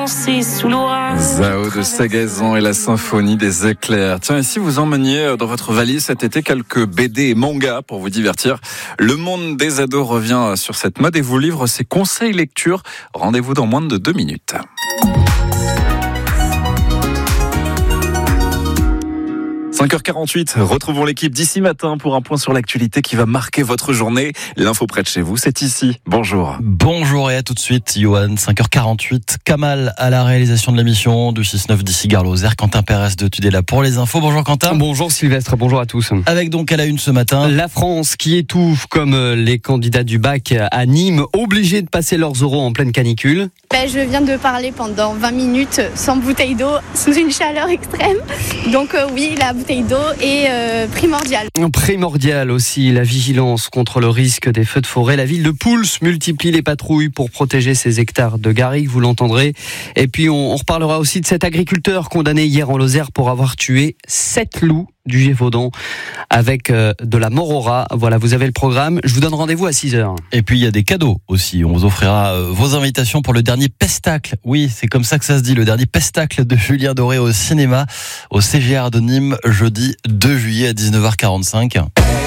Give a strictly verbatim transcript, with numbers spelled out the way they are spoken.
C'est sous l'orage. Zao de Sagazan et la symphonie des éclairs. Tiens, et si vous emmeniez dans votre valise cet été quelques B D et mangas pour vous divertir, Le Monde des ados revient sur cette mode et vous livre ses conseils lecture. Rendez-vous dans moins de deux minutes. cinq heures quarante-huit, retrouvons l'équipe d'ici matin pour un point sur l'actualité qui va marquer votre journée. L'info près de chez vous, c'est ici. Bonjour. Bonjour et à tout de suite, Johan. cinq heures quarante-huit, Kamal à la réalisation de l'émission du six neuf d'ici Gare Lozère. Quentin Pérez de Tudela pour les infos. Bonjour Quentin. Bonjour Sylvestre, bonjour à tous. Avec donc à la une ce matin, la France qui étouffe comme les candidats du bac à Nîmes, obligés de passer leurs oraux en pleine canicule. Ben, je viens de parler pendant vingt minutes sans bouteille d'eau, sous une chaleur extrême. Donc euh, oui, la bouteille d'eau est euh, primordiale. Primordial aussi, la vigilance contre le risque des feux de forêt. La ville de Pouls multiplie les patrouilles pour protéger ses hectares de garrigues, vous l'entendrez. Et puis on, on reparlera aussi de cet agriculteur condamné hier en Lozère pour avoir tué sept loups du Gévaudan avec euh, de la mort au rat. Voilà, vous avez le programme. Je vous donne rendez-vous à six heures. Et puis il y a des cadeaux aussi. On vous offrira euh, vos invitations pour le dernier Pestacle. Oui, c'est comme ça que ça se dit, le dernier Pestacle de Julien Doré au cinéma, au C G R de Nîmes, jeudi deux juillet à dix-neuf heures quarante-cinq.